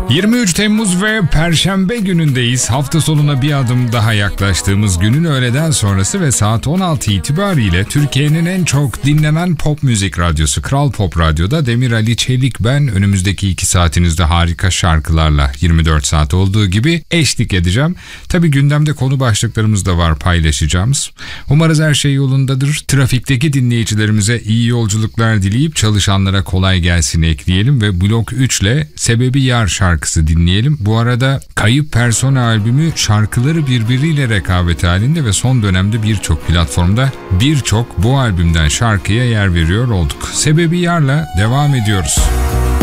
23 Temmuz ve Perşembe günündeyiz. Hafta sonuna bir adım daha yaklaştığımız günün öğleden sonrası ve saat 16 itibariyle Türkiye'nin en çok dinlenen pop müzik radyosu Kral Pop Radyo'da Demir Ali Çelik ben önümüzdeki 2 saatinizde harika şarkılarla 24 saat olduğu gibi eşlik edeceğim. Tabii gündemde konu başlıklarımız da var paylaşacağımız. Umarız her şey yolundadır. Trafikteki dinleyicilerimize iyi yolculuklar dileyip çalışanlara kolay gelsin ekleyelim ve blok 3 ile Sebebi Yar şarkısı dinleyelim. Bu arada Kayıp Persona albümü şarkıları birbiriyle rekabet halinde ve son dönemde birçok platformda birçok bu albümden şarkıya yer veriyor olduk. Sebebi Yar'la devam ediyoruz.